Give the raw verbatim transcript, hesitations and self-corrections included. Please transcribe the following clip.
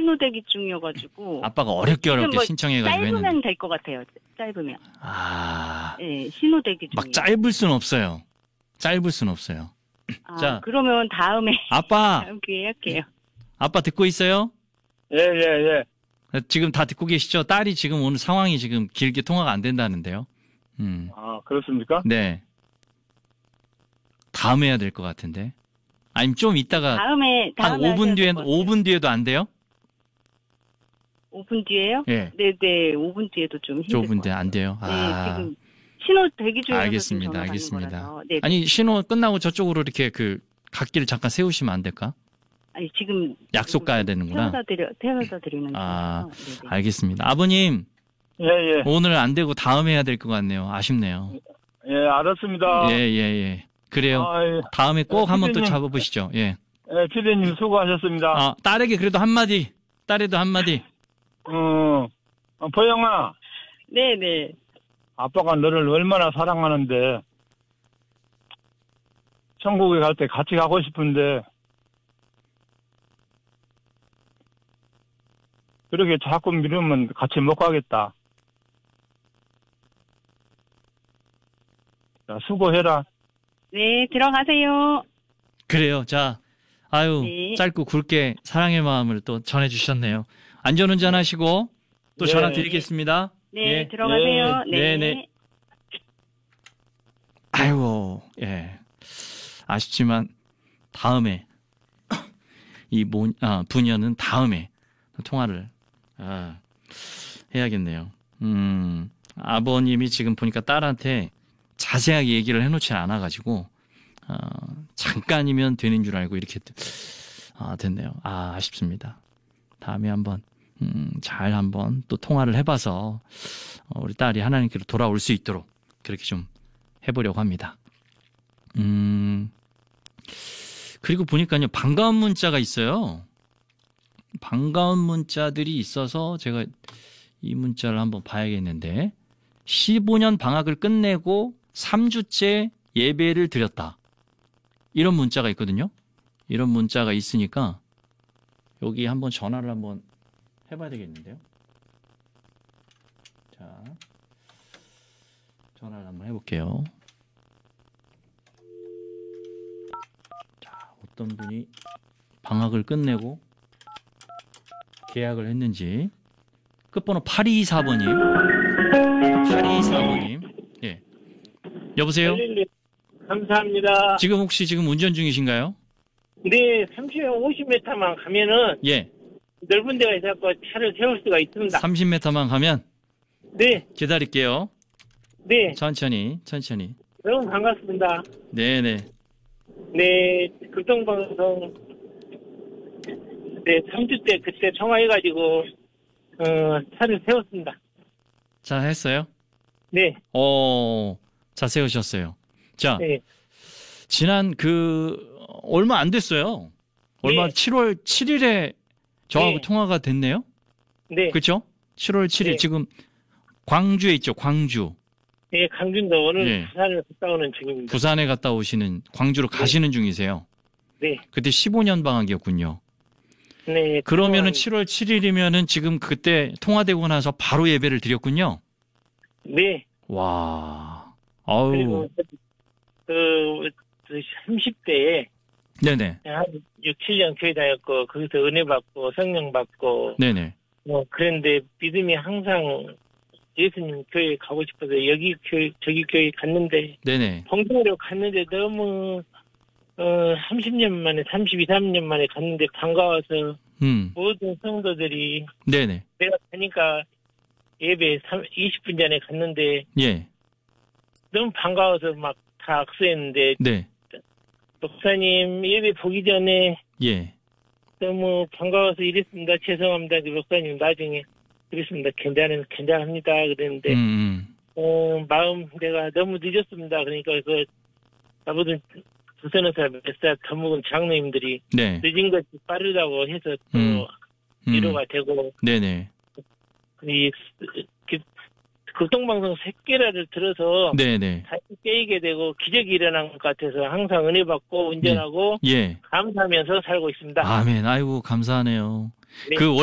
신호대기 중이어가지고. 아빠가 어렵게 어렵게 뭐 신청해가지고 짧으면 했는데. 될 것 같아요. 짧으면. 아. 네, 신호대기 중이에요. 막 짧을 순 없어요. 짧을 순 없어요. 아, 자. 그러면 다음에. 아빠. 다음 기회에 할게요. 아빠 듣고 있어요? 예, 예, 예. 지금 다 듣고 계시죠? 딸이 지금 오늘 상황이 지금 길게 통화가 안 된다는데요. 음. 아, 그렇습니까? 네. 다음 해야 될 것 같은데. 아니면 좀 이따가. 다음에, 한 다음에. 오 분 하셔야 뒤에, 될것 같아요. 오 분 뒤에도 안 돼요? 오 분 뒤에요? 예. 네네, 오 분 뒤에도 좀 힘들 오 분 것 뒤에 같아요. 안 돼요? 네, 아. 지금 신호 대기 중에서 알겠습니다. 전화 받는 알겠습니다. 거라서. 네. 아니, 신호 끝나고 저쪽으로 이렇게 그 갓길을 잠깐 세우시면 안 될까? 아니, 지금. 약속 가야 되는구나. 태워다 드려, 태워다 드리는 아, 중이라서. 네네. 알겠습니다. 아버님, 예, 예. 오늘 안 되고 다음 해야 될 것 같네요. 아쉽네요. 예, 알았습니다. 예, 예, 예. 그래요. 아, 예. 다음에 꼭 예, 한번 또 피디님. 잡아보시죠. 예. 예, 피디님 수고하셨습니다. 아, 딸에게 그래도 한마디. 딸에도 한마디. 어, 어, 보영아, 네네. 아빠가 너를 얼마나 사랑하는데, 천국에 갈 때 같이 가고 싶은데, 그렇게 자꾸 미루면 같이 못 가겠다. 자, 수고해라. 네, 들어가세요. 그래요. 자, 아유, 네. 짧고 굵게 사랑의 마음을 또 전해주셨네요. 안전운전 하시고, 또 네. 전화 드리겠습니다. 네, 예. 들어가세요. 네, 네. 네. 아이고, 예. 아쉽지만, 다음에, 이 모, 아, 부녀는 다음에 통화를, 아, 해야겠네요. 음, 아버님이 지금 보니까 딸한테 자세하게 얘기를 해놓지 않아가지고, 어, 잠깐이면 되는 줄 알고 이렇게, 아, 됐네요. 아, 아쉽습니다. 다음에 한번, 음, 잘 한번 또 통화를 해봐서, 어, 우리 딸이 하나님께로 돌아올 수 있도록 그렇게 좀 해보려고 합니다. 음, 그리고 보니까요, 반가운 문자가 있어요. 반가운 문자들이 있어서 제가 이 문자를 한번 봐야겠는데, 십오 년 방학을 끝내고 삼 주째 예배를 드렸다. 이런 문자가 있거든요. 이런 문자가 있으니까 여기 한번 전화를 한번 해봐야 되겠는데요. 자, 전화를 한번 해볼게요. 자, 어떤 분이 방학을 끝내고 계약을 했는지. 끝번호 팔이이사 번님. 팔이이사 번님. 예. 여보세요? 감사합니다. 지금 혹시 지금 운전 중이신가요? 네, 삼십, 오십 미터만 가면은 예. 넓은 데가 있어서 차를 세울 수가 있습니다. 삼십 미터만 가면 네, 기다릴게요. 네, 천천히, 천천히. 너무 반갑습니다. 네네. 네, 극동방송 네, 삼 주 때 그때 통화해가지고 어, 차를 세웠습니다. 자, 했어요? 네, 어, 자, 세우셨어요. 자, 네, 지난 그, 얼마 안 됐어요. 얼마, 네. 칠월 칠일에 저하고 네. 통화가 됐네요? 네, 그렇죠? 칠월 칠일. 네. 지금 광주에 있죠, 광주. 네, 강준도 오늘 예. 부산을 갔다 오는 중입니다. 부산에 갔다 오시는, 광주로 가시는 중이세요. 네, 그때 십오 년 방학이었군요. 네. 그러면은 그동안- 칠월 칠일이면은 지금 그때 통화되고 나서 바로 예배를 드렸군요. 네, 와, 아우, 그리고 그, 그 삼십 대에 네네, 한 육, 칠 년 교회 다녔고 거기서 은혜 받고 성령 받고 네네, 뭐 그런데 믿음이 항상 예수님 교회 가고 싶어서 여기 교회 저기 교회 갔는데 네네, 봉동으로 갔는데 너무 어 삼십 년 만에 삼십이, 삼 년 만에 갔는데 반가워서 음, 모든 성도들이 네네, 내가 가니까 예배 이십 분 전에 갔는데 예, 너무 반가워서 막 다 악수했는데 네, 목사님 예배 보기 전에 예, 너무 반가워서 이랬습니다. 죄송합니다. 목사님 나중에 그랬습니다. 괜찮은 괜찮합니다. 그랬는데 음, 음. 어, 마음 내가 너무 늦었습니다. 그러니까 그 나보다 부산에서 몇 살 더 먹은 장로님들이 네, 늦은 것이 빠르다고 해서 또 음, 음. 위로가 되고 네네, 이 그, 극동방송 새끼라를 들어서 네네, 다시 깨이게 되고 기적이 일어난 것 같아서 항상 은혜 받고 운전하고 예, 감사하면서 살고 있습니다. 아멘, 아이고, 감사하네요. 네. 그